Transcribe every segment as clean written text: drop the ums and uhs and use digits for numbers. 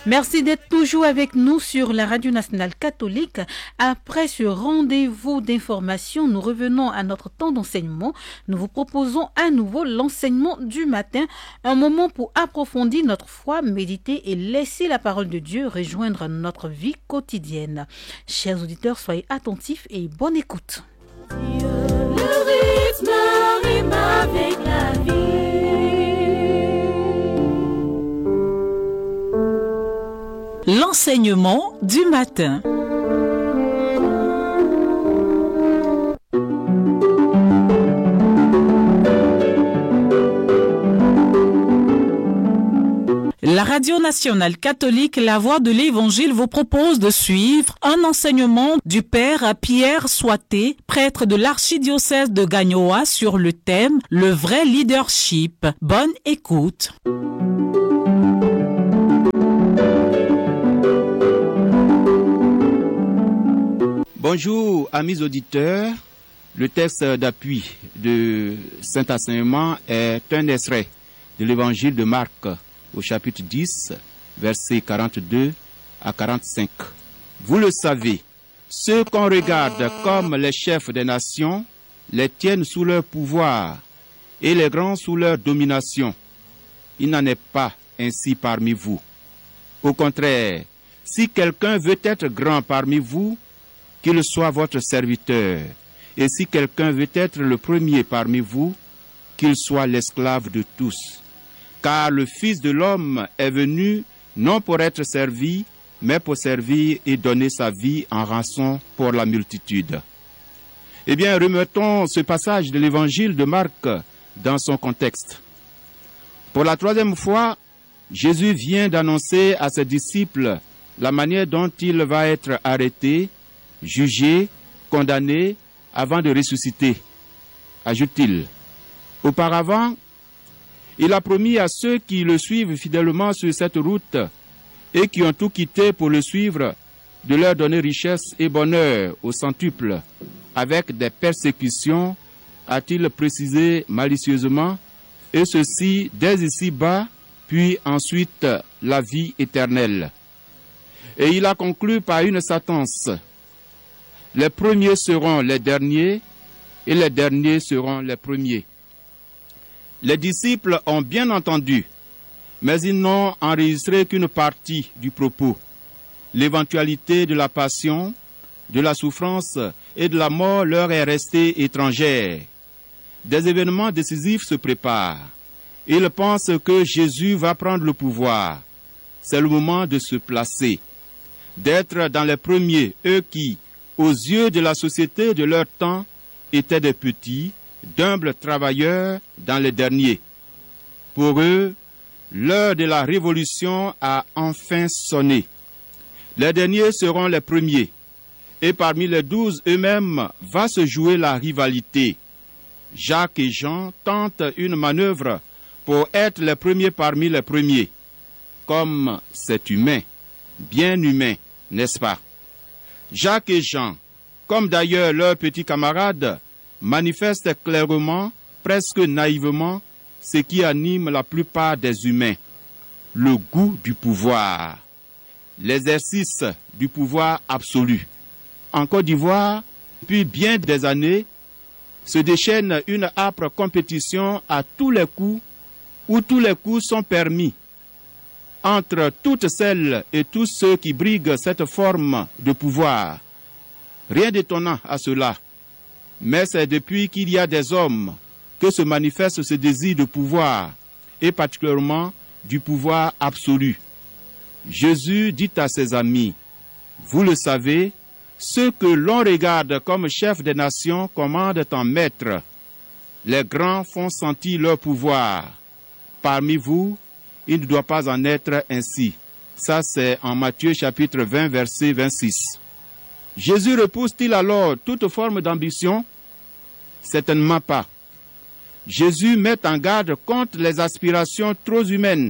Merci d'être toujours avec nous sur la Radio Nationale Catholique. Après ce rendez-vous d'information, nous revenons à notre temps d'enseignement. Nous vous proposons à nouveau l'enseignement du matin, un moment pour approfondir notre foi, méditer et laisser la parole de Dieu rejoindre notre vie quotidienne. Chers auditeurs, soyez attentifs et bonne écoute. Le rythme rime avec la vie. L'enseignement du matin. La Radio Nationale Catholique, la Voix de l'Évangile, vous propose de suivre un enseignement du Père Pierre Soité, prêtre de l'archidiocèse de Gagnoa, sur le thème « Le vrai leadership ». Bonne écoute. Bonjour amis auditeurs, le texte d'appui de cet enseignement est un extrait de l'évangile de Marc au chapitre 10, versets 42 à 45. Vous le savez, ceux qu'on regarde comme les chefs des nations les tiennent sous leur pouvoir et les grands sous leur domination. Il n'en est pas ainsi parmi vous. Au contraire, si quelqu'un veut être grand parmi vous, qu'il soit votre serviteur. Et si quelqu'un veut être le premier parmi vous, qu'il soit l'esclave de tous. Car le Fils de l'homme est venu non pour être servi, mais pour servir et donner sa vie en rançon pour la multitude. Eh bien, remettons ce passage de l'évangile de Marc dans son contexte. Pour la troisième fois, Jésus vient d'annoncer à ses disciples la manière dont il va être arrêté, jugé, condamné, avant de ressusciter, ajoute-t-il. Auparavant, il a promis à ceux qui le suivent fidèlement sur cette route et qui ont tout quitté pour le suivre, de leur donner richesse et bonheur au centuple, avec des persécutions, a-t-il précisé malicieusement, et ceci dès ici-bas, puis ensuite la vie éternelle. Et il a conclu par une sentence. Les premiers seront les derniers, et les derniers seront les premiers. Les disciples ont bien entendu, mais ils n'ont enregistré qu'une partie du propos. L'éventualité de la passion, de la souffrance et de la mort leur est restée étrangère. Des événements décisifs se préparent. Ils pensent que Jésus va prendre le pouvoir. C'est le moment de se placer, d'être dans les premiers, eux qui, aux yeux de la société de leur temps, étaient des petits, d'humbles travailleurs dans les derniers. Pour eux, l'heure de la révolution a enfin sonné. Les derniers seront les premiers, et parmi les 12 eux-mêmes va se jouer la rivalité. Jacques et Jean tentent une manœuvre pour être les premiers parmi les premiers. Comme c'est humain, bien humain, n'est-ce pas? Jacques et Jean, comme d'ailleurs leurs petits camarades, manifestent clairement, presque naïvement, ce qui anime la plupart des humains, le goût du pouvoir, l'exercice du pouvoir absolu. En Côte d'Ivoire, depuis bien des années, se déchaîne une âpre compétition à tous les coups, où tous les coups sont permis, entre toutes celles et tous ceux qui briguent cette forme de pouvoir. Rien d'étonnant à cela, mais c'est depuis qu'il y a des hommes que se manifeste ce désir de pouvoir, et particulièrement du pouvoir absolu. Jésus dit à ses amis, « Vous le savez, ceux que l'on regarde comme chefs des nations commandent en maître. Les grands font sentir leur pouvoir. Parmi vous, il ne doit pas en être ainsi. » Ça, c'est en Matthieu chapitre 20, verset 26. Jésus repousse-t-il alors toute forme d'ambition? Certainement pas. Jésus met en garde contre les aspirations trop humaines,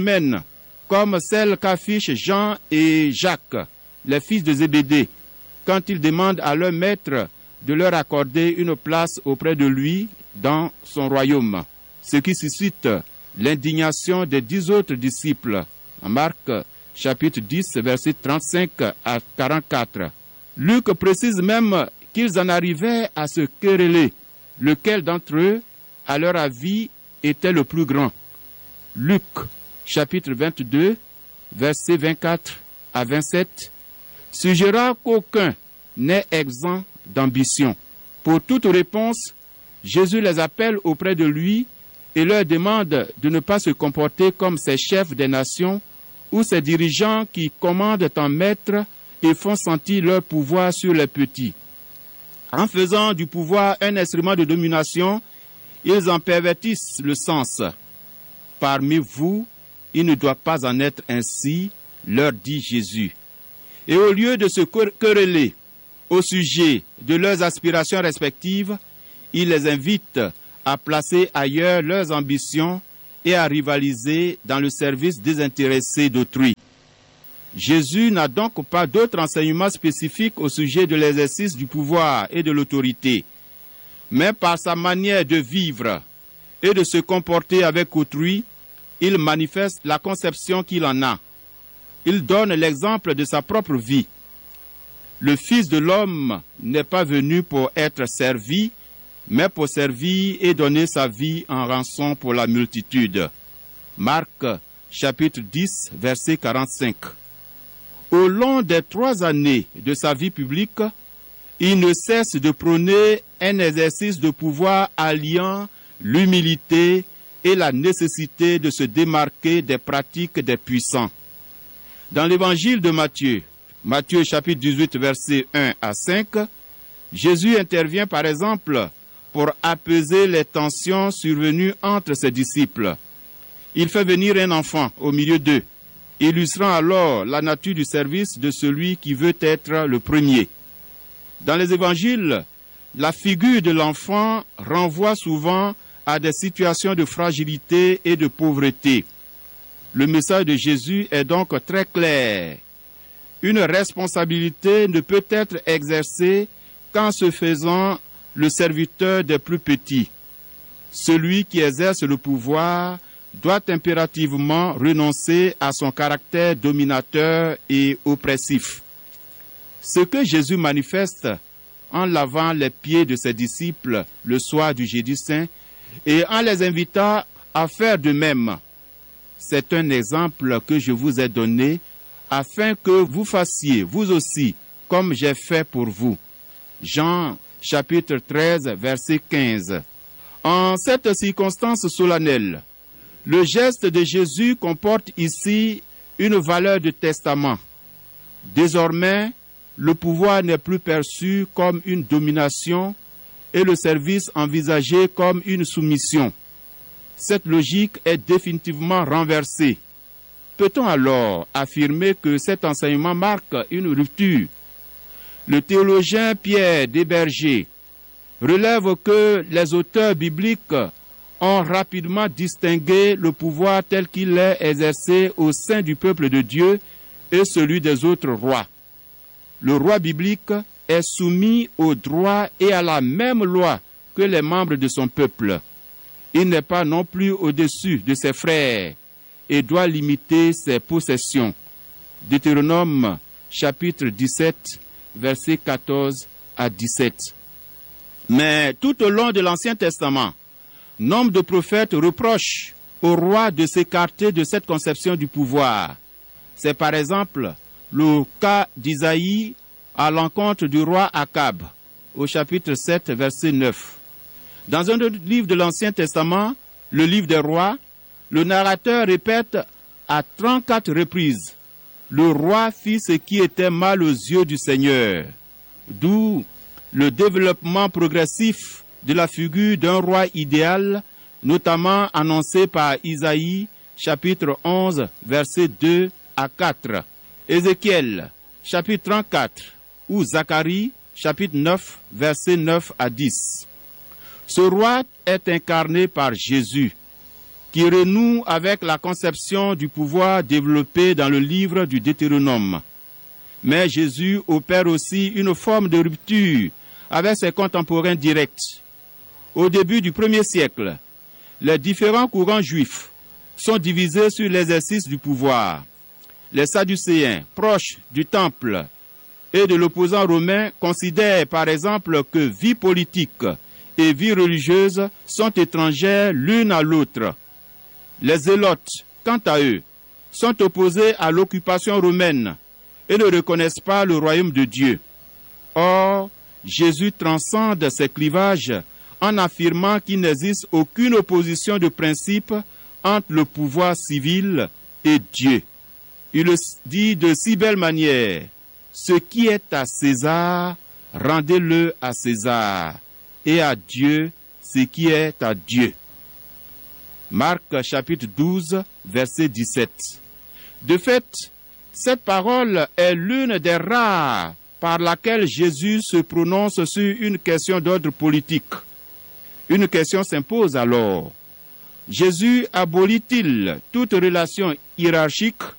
comme celles qu'affichent Jean et Jacques, les fils de Zébédée, quand ils demandent à leur maître de leur accorder une place auprès de lui dans son royaume, ce qui suscite l'indignation des 10 autres disciples. En Marc chapitre 10, versets 35 à 44. Luc précise même qu'ils en arrivaient à se quereller, lequel d'entre eux, à leur avis, était le plus grand. Luc, chapitre 22, versets 24 à 27, suggéra qu'aucun n'est exempt d'ambition. Pour toute réponse, Jésus les appelle auprès de lui et leur demande de ne pas se comporter comme ces chefs des nations ou ces dirigeants qui commandent en maître et font sentir leur pouvoir sur les petits. En faisant du pouvoir un instrument de domination, ils en pervertissent le sens. Parmi vous, il ne doit pas en être ainsi, leur dit Jésus. Et au lieu de se quereller au sujet de leurs aspirations respectives, il les invite à placer ailleurs leurs ambitions et à rivaliser dans le service désintéressé d'autrui. Jésus n'a donc pas d'autre enseignement spécifique au sujet de l'exercice du pouvoir et de l'autorité, mais par sa manière de vivre et de se comporter avec autrui, il manifeste la conception qu'il en a. Il donne l'exemple de sa propre vie. Le Fils de l'homme n'est pas venu pour être servi, mais pour servir et donner sa vie en rançon pour la multitude. Marc, chapitre 10, verset 45. Au long des 3 années de sa vie publique, il ne cesse de prôner un exercice de pouvoir alliant l'humilité et la nécessité de se démarquer des pratiques des puissants. Dans l'évangile de Matthieu, Matthieu chapitre 18, versets 1 à 5, Jésus intervient par exemple pour apaiser les tensions survenues entre ses disciples. Il fait venir un enfant au milieu d'eux, illustrant alors la nature du service de celui qui veut être le premier. Dans les évangiles, la figure de l'enfant renvoie souvent à des situations de fragilité et de pauvreté. Le message de Jésus est donc très clair. Une responsabilité ne peut être exercée qu'en se faisant le serviteur des plus petits. Celui qui exerce le pouvoir doit impérativement renoncer à son caractère dominateur et oppressif. Ce que Jésus manifeste en lavant les pieds de ses disciples le soir du Jeudi Saint et en les invitant à faire de même, c'est un exemple que je vous ai donné afin que vous fassiez, vous aussi, comme j'ai fait pour vous. Jean, chapitre 13, verset 15. En cette circonstance solennelle, le geste de Jésus comporte ici une valeur de testament. Désormais, le pouvoir n'est plus perçu comme une domination et le service envisagé comme une soumission. Cette logique est définitivement renversée. Peut-on alors affirmer que cet enseignement marque une rupture? Le théologien Pierre Desberger relève que les auteurs bibliques ont rapidement distingué le pouvoir tel qu'il est exercé au sein du peuple de Dieu et celui des autres rois. Le roi biblique est soumis au droit et à la même loi que les membres de son peuple. Il n'est pas non plus au-dessus de ses frères et doit limiter ses possessions. Deutéronome chapitre 17, versets 14 à 17. Mais tout au long de l'Ancien Testament, nombre de prophètes reprochent au roi de s'écarter de cette conception du pouvoir. C'est par exemple le cas d'Isaïe à l'encontre du roi Akab, au chapitre 7, verset 9. Dans un autre livre de l'Ancien Testament, le livre des rois, le narrateur répète à 34 reprises « Le roi fit ce qui était mal aux yeux du Seigneur », d'où le développement progressif de la figure d'un roi idéal, notamment annoncé par Isaïe, chapitre 11, versets 2 à 4, Ézéchiel, chapitre 34, ou Zacharie, chapitre 9, versets 9 à 10. Ce roi est incarné par Jésus, qui renoue avec la conception du pouvoir développée dans le livre du Deutéronome. Mais Jésus opère aussi une forme de rupture avec ses contemporains directs. Au début du 1er siècle, les différents courants juifs sont divisés sur l'exercice du pouvoir. Les Sadducéens, proches du temple et de l'opposant romain, considèrent par exemple que vie politique et vie religieuse sont étrangères l'une à l'autre. Les Zélotes, quant à eux, sont opposés à l'occupation romaine et ne reconnaissent pas le royaume de Dieu. Or, Jésus transcende ces clivages en affirmant qu'il n'existe aucune opposition de principe entre le pouvoir civil et Dieu. Il le dit de si belle manière: ce qui est à César, rendez-le à César, et à Dieu ce qui est à Dieu. Marc chapitre 12, verset 17. De fait, cette parole est l'une des rares par laquelle Jésus se prononce sur une question d'ordre politique. Une question s'impose alors. Jésus abolit-il toute relation hiérarchique